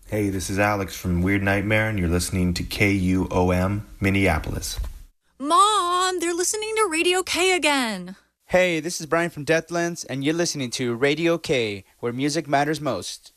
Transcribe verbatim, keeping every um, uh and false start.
Hey, this is Alex from Weird Nightmare, and you're listening to K U O M, Minneapolis. Mom, they're listening to Radio K again. Hey, this is Brian from Deathlands, and you're listening to Radio K, where music matters most.